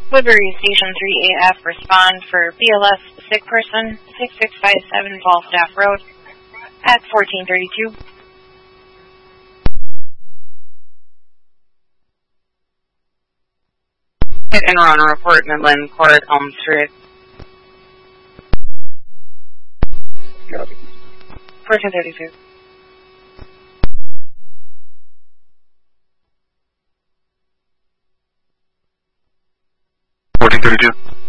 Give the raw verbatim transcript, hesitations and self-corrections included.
Woodbury Station three A F, respond for B L S sick person, six six five seven Falstaff Road, at fourteen thirty-two. Hit and run report, Midland Court, Elm Street. Copy. fourteen thirty-two. fourteen thirty-two.